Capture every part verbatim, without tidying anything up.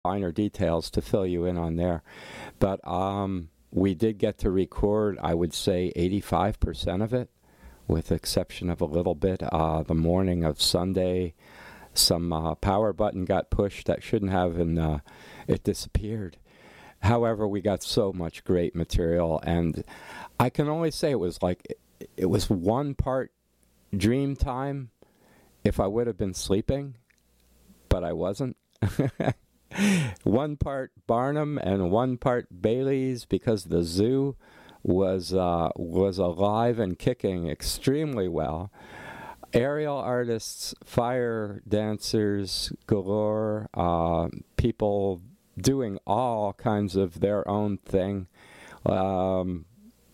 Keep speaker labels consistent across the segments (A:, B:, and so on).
A: finer details to fill you in on there. But um, we did get to record, I would say, eighty-five percent of it, with the exception of a little bit. Uh, the morning of Sunday, some uh, power button got pushed that shouldn't have, and uh, it disappeared. However, we got so much great material, and I can only say it was like, it, it was one part dream time if I would have been sleeping, but I wasn't. One part Barnum and one part Bailey's, because the zoo was uh, was alive and kicking extremely well. Aerial artists, fire dancers galore, uh, people doing all kinds of their own thing. Um,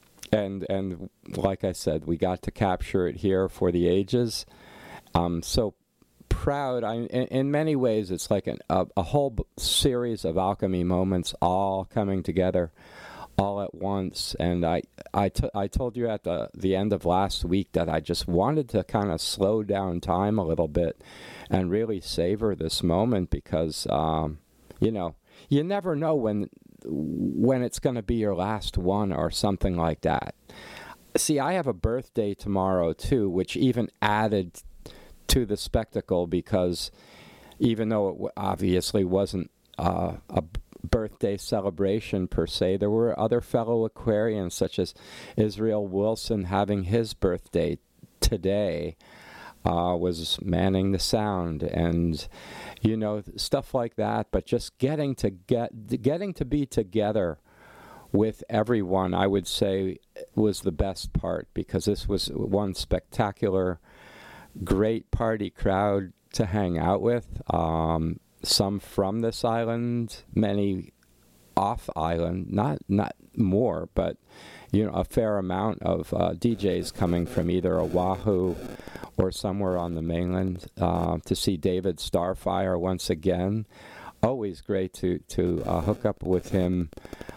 A: and and like I said, we got to capture it here for the ages. Um, so proud. I, in, in many ways, it's like an, a, a whole b- series of alchemy moments all coming together all at once. And I, I, t- I told you at the, the end of last week that I just wanted to kind of slow down time a little bit and really savor this moment, because, um, you know, you never know when when it's going to be your last one or something like that. See, I have a birthday tomorrow, too, which even added to the spectacle, because even though it w- obviously wasn't uh, a b- birthday celebration per se, there were other fellow Aquarians, such as Israel Wilson, having his birthday today, uh, was manning the sound, and, you know, stuff like that. But just getting to get getting to be together with everyone, I would say, was the best part, because this was one spectacular, great party crowd to hang out with. Um, some from this island, many off island, not not more, but, you know, a fair amount of uh, D Js coming from either Oahu or somewhere on the mainland uh, to see David Starfire once again. Always great to to uh, hook up with him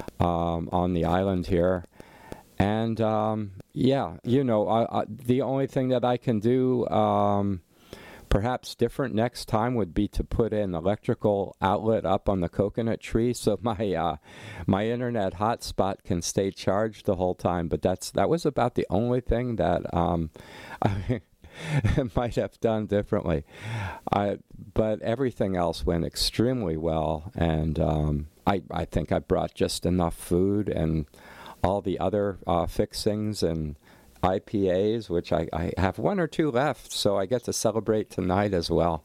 A: um, on the island here. And, um, yeah, you know, I, I, the only thing that I can do, um, perhaps different next time, would be to put an electrical outlet up on the coconut tree so my uh, my internet hotspot can stay charged the whole time. But that's that was about the only thing that um, I might have done differently. I, but everything else went extremely well, and um, I, I think I brought just enough food and all the other uh, fixings and I P As, which I, I have one or two left, so I get to celebrate tonight as well.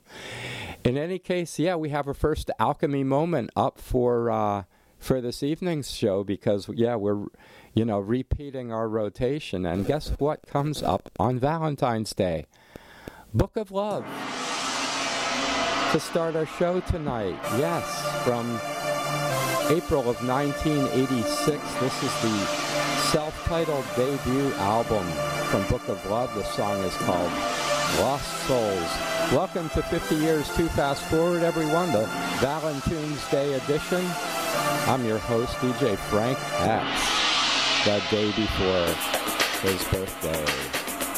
A: In any case, yeah, we have our first alchemy moment up for uh, for this evening's show, because, yeah, we're, you know, repeating our rotation. And guess what comes up on Valentine's Day? Book of Love. To start our show tonight, yes, from April of nineteen eighty-six. This is the self-titled debut album from Book of Love. The song is called Lost Souls. Welcome to fifty Years Too Fast Forward, everyone, the Valentine's Day edition. I'm your host, D J Frank X, the day before his birthday.